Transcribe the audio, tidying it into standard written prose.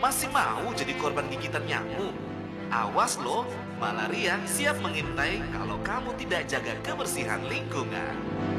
Masih mau jadi korban gigitan nyamuk? Awas loh, malaria siap mengintai kalau kamu tidak jaga kebersihan lingkungan.